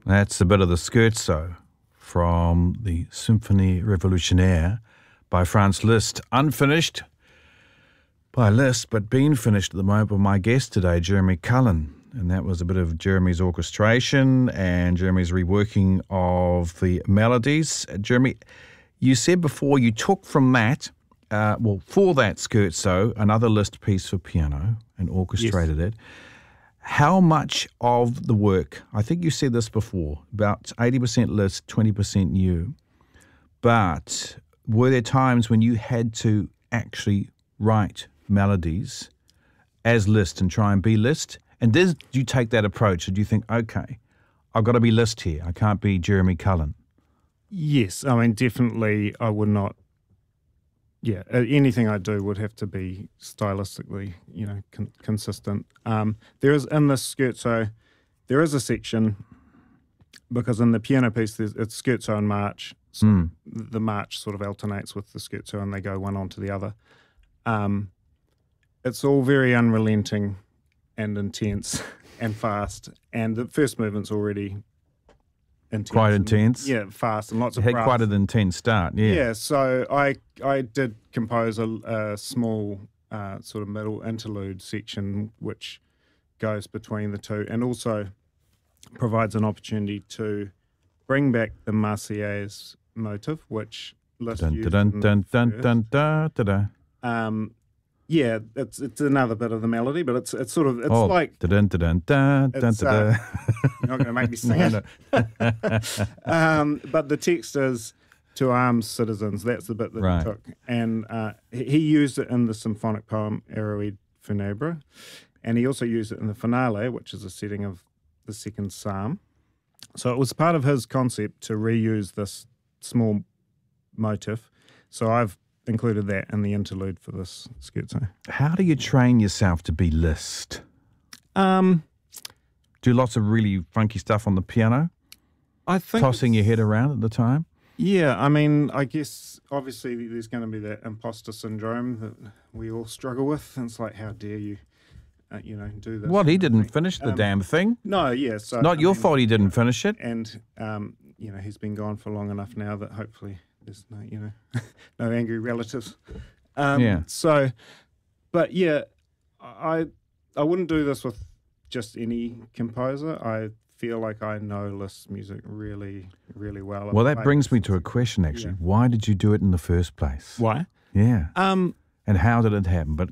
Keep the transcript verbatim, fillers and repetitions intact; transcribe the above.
That's a bit of the scherzo from the Symphonie Revolutionnaire by Franz Liszt. Unfinished by Liszt, but being finished at the moment by my guest today, Jeremy Cullen. And that was a bit of Jeremy's orchestration and Jeremy's reworking of the melodies. Uh, Jeremy, you said before you took from that, uh, well, for that scherzo, another Liszt piece for piano and orchestrated yes. it. How much of the work, I think you said this before, about eighty percent Liszt, twenty percent you, but were there times when you had to actually write melodies as Liszt and try and be Liszt? And did you take that approach? Did you think, okay, I've got to be Liszt here, I can't be Jeremy Cullen? Yes, I mean, definitely I would not, yeah, anything I do would have to be stylistically, you know, con- consistent. Um, there is, in this scherzo, there is a section, because in the piano piece, there's, it's scherzo and march, so mm. the march sort of alternates with the scherzo and they go one onto the other. Um, it's all very unrelenting and intense and fast, and the first movement's already intense. Quite intense? And, yeah, fast and lots it of had brass. Quite an intense start, yeah. Yeah, so I I did compose a, a small uh, sort of middle interlude section which goes between the two and also provides an opportunity to bring back the Marseillaise motive, which Liszt dun, used dun, in dun, the dun, first. dun, dun, dun, dun. Um, yeah, it's it's another bit of the melody, but it's it's sort of it's oh, like dun, dun, dun, dun, dun, it's, dun, uh, you're not going to make me sing no, it. um, but the text is "To arms, citizens." That's the bit that right. he took, and uh, he, he used it in the symphonic poem "Eroe Funebre," and he also used it in the finale, which is a setting of the second psalm. So it was part of his concept to reuse this small motif. So I've included that in the interlude for this scherzo. How do you train yourself to be Liszt? Um, Do lots of really funky stuff on the piano? I think tossing your head around at the time? Yeah, I mean, I guess obviously there's going to be that imposter syndrome that we all struggle with. And it's like, how dare you, uh, you know, do this? Well, he didn't finish the um, damn thing. No, yeah. So Not I your mean, fault he didn't finish it. And, um, you know, he's been gone for long enough now that hopefully there's no, you know, no angry relatives. Um, yeah. So, but yeah, I I wouldn't do this with just any composer. I feel like I know Liszt's music really, really well. Well, that Like, brings me to a question, actually. Yeah. Why did you do it in the first place? Why? Yeah. Um, and how did it happen? But